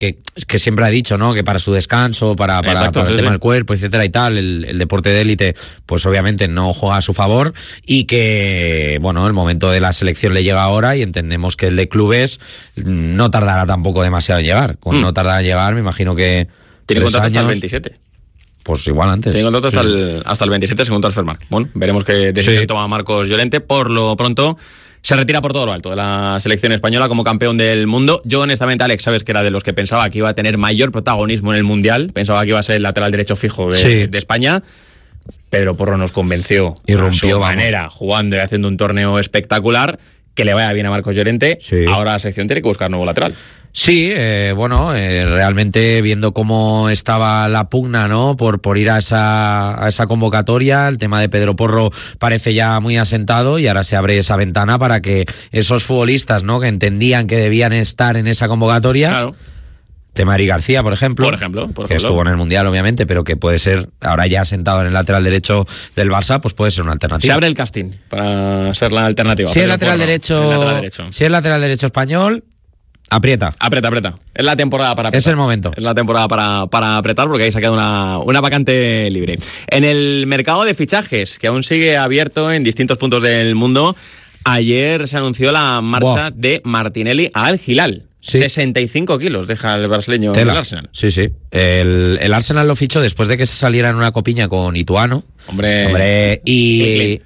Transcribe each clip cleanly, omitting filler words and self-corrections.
que siempre ha dicho, ¿no? Que para su descanso, para el tema del cuerpo, etcétera y tal, el deporte de élite, pues obviamente no juega a su favor, y que, bueno, el momento de la selección le llega ahora, y entendemos que el de clubes no tardará tampoco demasiado en llegar. Con no tardará en llegar, me imagino que tiene contrato hasta el 27. Pues igual antes. Tiene contrato hasta el 27, según Transfermarkt. Bueno, veremos qué decisión toma Marcos Llorente. Por lo pronto, se retira por todo lo alto de la selección española como campeón del mundo. Yo, honestamente, Alex, sabes que era de los que pensaba que iba a tener mayor protagonismo en el Mundial. Pensaba que iba a ser el lateral derecho fijo de España. Pedro Porro nos convenció a su manera, jugando y haciendo un torneo espectacular. Que le vaya bien a Marcos Llorente. Ahora la selección tiene que buscar nuevo lateral. Sí, realmente viendo cómo estaba la pugna, ¿no? Por ir a esa convocatoria, el tema de Pedro Porro parece ya muy asentado, y ahora se abre esa ventana para que esos futbolistas, ¿no? Que entendían que debían estar en esa convocatoria. Claro. Tema Eric García, por ejemplo, que estuvo en el Mundial, obviamente, pero que puede ser, ahora ya sentado en el lateral derecho del Barça, pues puede ser una alternativa. Se abre el casting para ser la alternativa. Si es lateral derecho español, aprieta. Es la temporada para apretar. Es el momento. Es la temporada para apretar, porque ahí se ha quedado una vacante libre. En el mercado de fichajes, que aún sigue abierto en distintos puntos del mundo, ayer se anunció la marcha de Martinelli a Al Hilal. 65 kilos deja el brasileño del Arsenal. Sí. El Arsenal lo fichó después de que se saliera en una copiña con Ituano. Hombre, y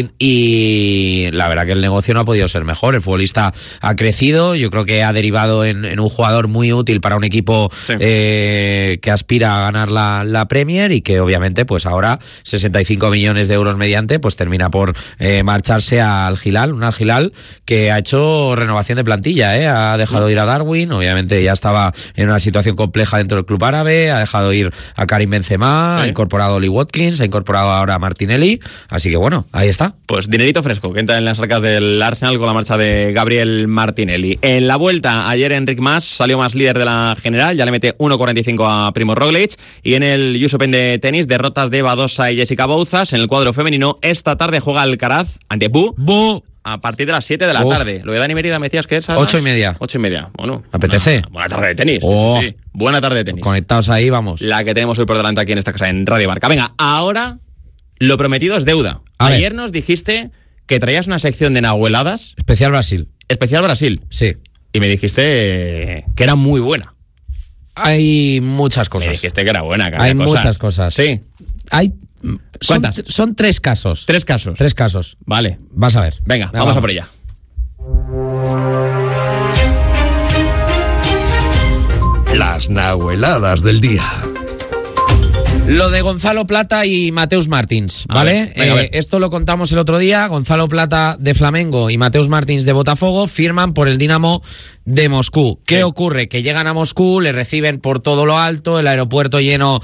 la verdad que el negocio no ha podido ser mejor. El futbolista ha crecido, yo creo que ha derivado en un jugador muy útil para un equipo que aspira a ganar la Premier, y que obviamente pues ahora 65 millones de euros mediante pues termina por marcharse al Hilal, un Al Hilal que ha hecho renovación de plantilla, ha dejado ir a Darwin, obviamente ya estaba en una situación compleja dentro del club árabe, ha dejado ir a Karim Benzema, ha incorporado a Oli Watkins, ha incorporado ahora a Martinelli, así que bueno, ahí está. Pues dinerito fresco que entra en las arcas del Arsenal con la marcha de Gabriel Martinelli. En la vuelta, ayer Enric Mas salió más líder de la general, ya le mete 1.45 a Primo Roglic, y en el US Open de tenis, derrotas de Badosa y Jessica Bouzas. En el cuadro femenino, esta tarde juega Alcaraz ante Bu a partir de las 7 de la tarde. Lo de Dani Mérida me decías que es a las 8:30. 8:30. Bueno, apetece. Buena tarde de tenis. Sí. Buena tarde de tenis. Conectados ahí, vamos. La que tenemos hoy por delante aquí en esta casa, en Radio Marca. Venga, ahora lo prometido es deuda. Ayer nos dijiste que traías una sección de nahueladas. Especial Brasil. Sí. Y me dijiste que era muy buena. Hay muchas cosas. Me dijiste que era buena. Hay muchas cosas. Sí. ¿Cuántas? Son 3 casos. 3 casos. 3 casos. Vale. Vas a ver. Venga, vamos a por ella. Las nahueladas del día. Lo de Gonzalo Plata y Mateus Martins, ¿vale? A ver. Esto lo contamos el otro día. Gonzalo Plata de Flamengo y Mateus Martins de Botafogo firman por el Dinamo de Moscú. ¿Qué ocurre? Que llegan a Moscú, le reciben por todo lo alto, el aeropuerto lleno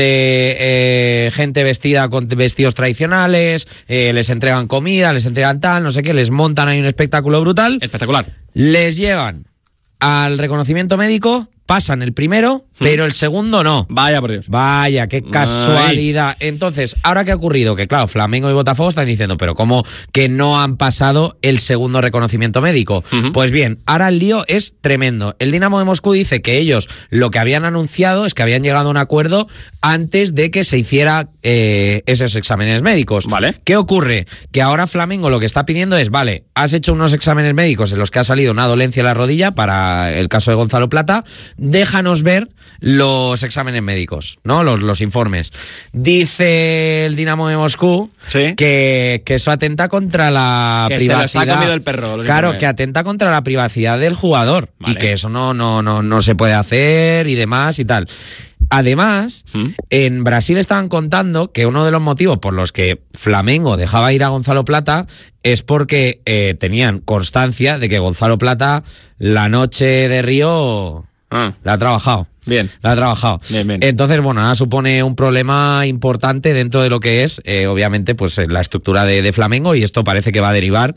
de gente vestida con vestidos tradicionales, les entregan comida, les entregan tal, no sé qué, les montan ahí un espectáculo brutal. Espectacular. Les llevan al reconocimiento médico, pasan el primero, pero el segundo no. Vaya por Dios. Vaya, qué casualidad. Entonces, ¿ahora qué ha ocurrido? Que claro, Flamengo y Botafogo están diciendo, pero ¿cómo que no han pasado el segundo reconocimiento médico? Pues bien, ahora el lío es tremendo. El Dinamo de Moscú dice que ellos lo que habían anunciado es que habían llegado a un acuerdo antes de que se hiciera esos exámenes médicos. Vale. ¿Qué ocurre? Que ahora Flamengo lo que está pidiendo es, vale, has hecho unos exámenes médicos en los que ha salido una dolencia en la rodilla, para el caso de Gonzalo Plata, déjanos ver los exámenes médicos, ¿no? Los informes. Dice el Dinamo de Moscú que eso atenta contra la privacidad. Se los ha comido el perro. Claro, que atenta contra la privacidad del jugador. Vale. Y que eso no se puede hacer y demás y tal. Además, en Brasil estaban contando que uno de los motivos por los que Flamengo dejaba ir a Gonzalo Plata es porque tenían constancia de que Gonzalo Plata la noche de Río la ha trabajado. Bien. La ha trabajado. Bien. Entonces, bueno, nada, supone un problema importante dentro de lo que es, obviamente, pues la estructura de Flamengo, y esto parece que va a derivar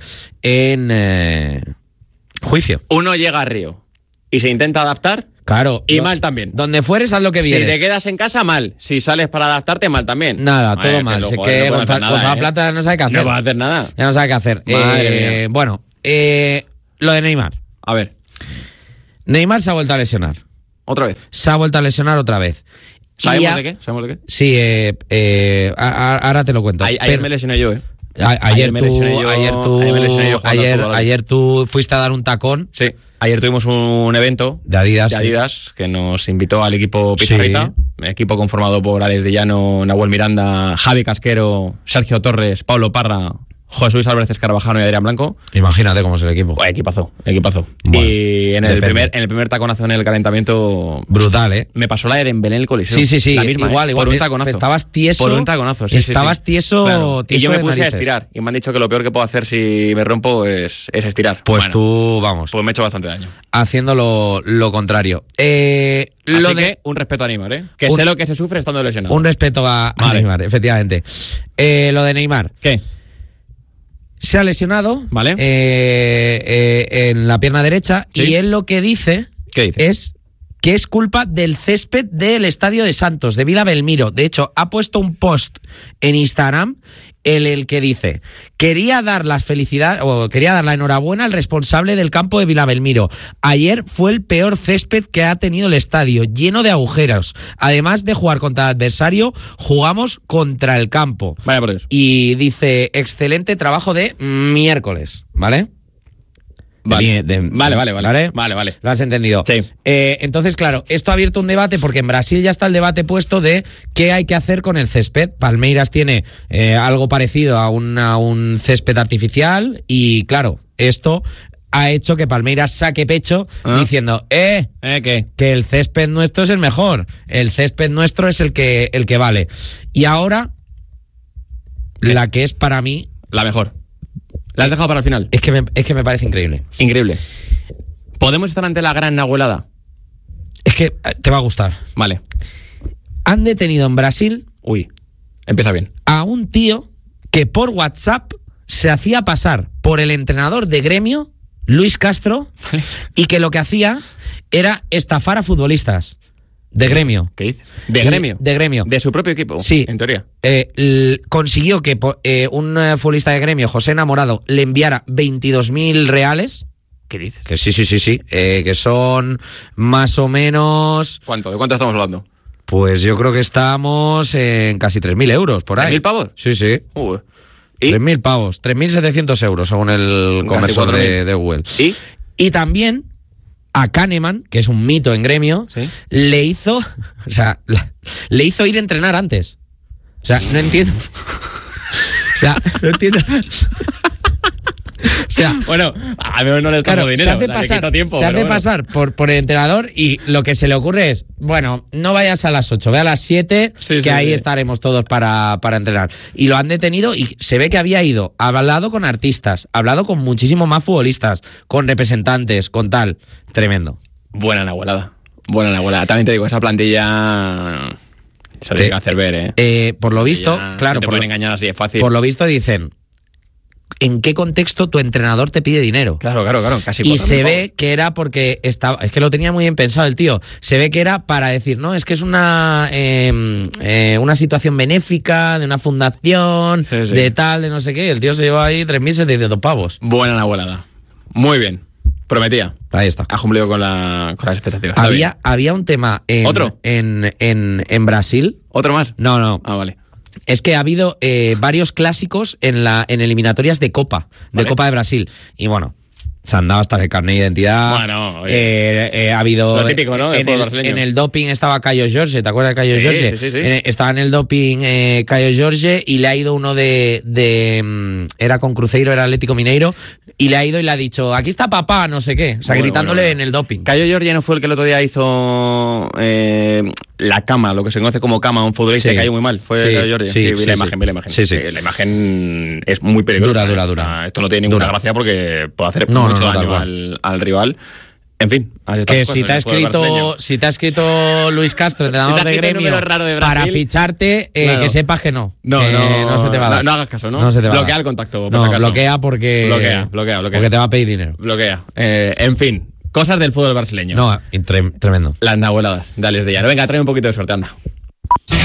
en juicio. Uno llega a Río y se intenta adaptar. Claro. Y mal también. Donde fueres, haz lo que vienes. Si te quedas en casa, mal. Si sales para adaptarte, mal también. Nada, todo mal. Que que Gonzalo Plata no sabe qué hacer. No va a hacer nada. Ya no sabe qué hacer. Bueno, lo de Neymar. A ver. Neymar se ha vuelto a lesionar. otra vez. Se ha vuelto a lesionar otra vez. ¿Sabemos de qué? Sí, ahora te lo cuento. Ayer me lesioné yo, Ayer tú fuiste a dar un tacón. Sí. Ayer tuvimos un evento de Adidas que nos invitó al equipo Pizarrita, equipo conformado por Alex de Llano, Nahuel Miranda, Javi Casquero, Sergio Torres, Pablo Parra, José Luis Álvarez Escarabajano y Adrián Blanco. Imagínate cómo es el equipo. Equipazo. Bueno, y en el primer taconazo en el calentamiento... Brutal, ¿eh? Me pasó la de Dembélé en el Coliseo. Sí. La misma, igual. Por un taconazo. Estabas tieso. Por un taconazo, sí. Estabas tieso, claro. tieso. Y yo me puse narices. a estirar. Y me han dicho que lo peor que puedo hacer si me rompo es estirar. Pues bueno, tú, vamos. Pues me he hecho bastante daño. Haciendo lo contrario. Así que un respeto a Neymar, Que sé lo que se sufre estando lesionado. Un respeto a Neymar, efectivamente. Lo de Neymar. ¿Qué? Se ha lesionado, ¿vale? En la pierna derecha, y él lo que dice, es que es culpa del césped del Estadio de Santos, de Vila Belmiro. De hecho, ha puesto un post en Instagram en el que dice: quería dar la enhorabuena al responsable del campo de Vila Belmiro. Ayer fue el peor césped que ha tenido el estadio, lleno de agujeros. Además de jugar contra el adversario, jugamos contra el campo. Vaya por Dios. Y dice: excelente trabajo de miércoles, ¿vale? Vale. Vale. Lo has entendido. Sí. Entonces, claro, esto ha abierto un debate porque en Brasil ya está el debate puesto de qué hay que hacer con el césped. Palmeiras tiene algo parecido a un césped artificial y, claro, esto ha hecho que Palmeiras saque pecho diciendo que el césped nuestro es el mejor. El césped nuestro es el que vale. Y ahora, la que es para mí... La mejor. ¿La has dejado para el final? Es que me parece increíble. Increíble. ¿Podemos estar ante la gran nahuelada? Es que te va a gustar. Vale. Han detenido en Brasil... Uy, empieza bien. A un tío que por WhatsApp se hacía pasar por el entrenador de Gremio, Luis Castro, y que lo que hacía era estafar a futbolistas. De Gremio. ¿Qué dice? ¿De Gremio? De Gremio. ¿De su propio equipo? Sí. En teoría. Consiguió que un futbolista de Gremio, José Enamorado, le enviara 22.000 reales. ¿Qué dices? Que sí. Que son más o menos... ¿Cuánto? ¿De cuánto estamos hablando? Pues yo creo que estamos en casi 3.000 euros, por ahí. ¿3.000 pavos? Sí. ¿Y? 3.000 pavos. 3.700 euros, según el conversor de Google. Y también... a Kahneman, que es un mito en Gremio, ¿sí? le hizo ir a entrenar antes. O sea, no entiendo. O sea, bueno, a mí no le está dando dinero. Se hace pasar por el entrenador y lo que se le ocurre es, bueno, no vayas a las 8, ve a las 7, que ahí estaremos todos para entrenar. Y lo han detenido y se ve que había ido, hablado con artistas, hablado con muchísimos más futbolistas, con representantes, con tal. Tremendo. Buena nahuelada. También te digo, esa plantilla se lo tiene que hacer ver, por lo visto, claro. No te pueden engañar así, es fácil. Por lo visto dicen... ¿En qué contexto tu entrenador te pide dinero? Claro, casi. Y se ve que era porque estaba, es que lo tenía muy bien pensado el tío. Se ve que era para decir, no, es que es una situación benéfica de una fundación, de tal, de no sé qué. El tío se llevó ahí 3.700 pavos. Buena nahuelada. Muy bien. Prometía. Ahí está. Ha cumplido con las expectativas. Había un tema ¿Otro? En Brasil. ¿Otro más? No. Ah, vale. Es que ha habido varios clásicos en eliminatorias de Copa, de Copa de Brasil. Y bueno, se han dado hasta el carnet de identidad. Bueno, ha habido... Lo típico, ¿no? En el doping estaba Caio Jorge, ¿te acuerdas de Caio Jorge? Sí. Estaba en el doping Caio Jorge y le ha ido uno era con Cruzeiro, era Atlético Mineiro, y le ha ido y le ha dicho, aquí está papá, no sé qué. O sea, gritándole en el doping. Caio Jorge no fue el que el otro día hizo la cama, lo que se conoce como cama, un futbolista que cayó muy mal. Fue Caio Jorge. Vi la imagen. Sí. La imagen es muy peligrosa. Dura. Esto no tiene ninguna gracia porque puede hacer mucho daño al rival. En fin, que si te ha escrito Luis Castro, entrenador de Gremio, para ficharte, que sepas que no se te va a dar. No hagas caso, ¿no? No se te va a dar. Bloquea el contacto. Bloquea porque te va a pedir dinero. Bloquea. En fin, cosas del fútbol brasileño. No, tremendo. Las nahueladas de Alex de Llano. Venga, trae un poquito de suerte, anda.